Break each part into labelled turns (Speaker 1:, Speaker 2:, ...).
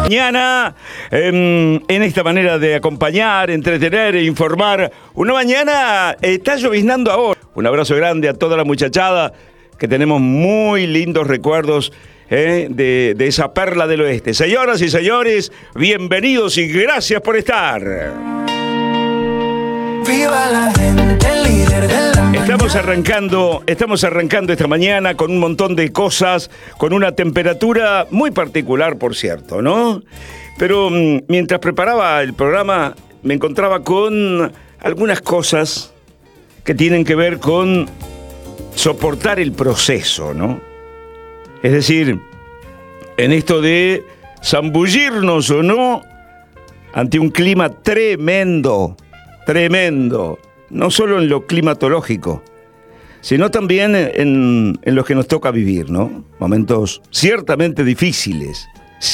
Speaker 1: Mañana, en esta manera de acompañar, entretener e informar. Una mañana está lloviznando ahora. Un abrazo grande a toda la muchachada, que tenemos muy lindos recuerdos de esa perla del oeste. Señoras y señores, bienvenidos y gracias por estar.
Speaker 2: Viva la gente, líder de la
Speaker 1: Estamos arrancando esta mañana con un montón de cosas, con una temperatura muy particular, por cierto, ¿no? Pero mientras preparaba el programa, me encontraba con algunas cosas que tienen que ver con soportar el proceso, ¿no? Es decir, en esto de zambullirnos o no ante un clima tremendo, no solo en lo climatológico, sino también en lo que nos toca vivir, ¿no? Momentos ciertamente difíciles.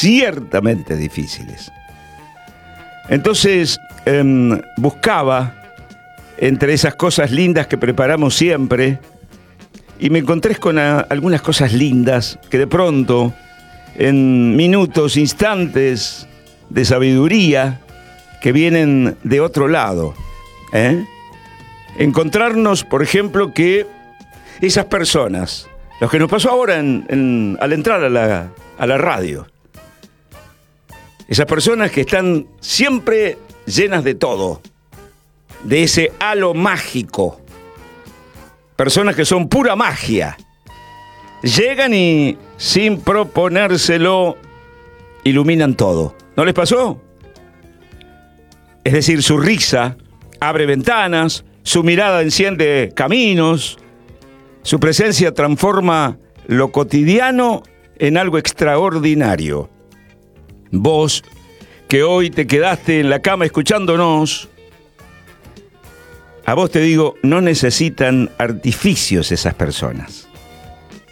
Speaker 1: Entonces, buscaba entre esas cosas lindas que preparamos siempre, y me encontré con algunas cosas lindas que de pronto, en minutos, instantes de sabiduría que vienen de otro lado, encontrarnos, por ejemplo, que esas personas, lo que nos pasó ahora al entrar a la radio, esas personas que están siempre llenas de todo, de ese halo mágico, personas que son pura magia, llegan y sin proponérselo iluminan todo. ¿No les pasó? Es decir, su risa abre ventanas, su mirada enciende caminos, su presencia transforma lo cotidiano en algo extraordinario. Vos, que hoy te quedaste en la cama escuchándonos, a vos te digo, no necesitan artificios esas personas.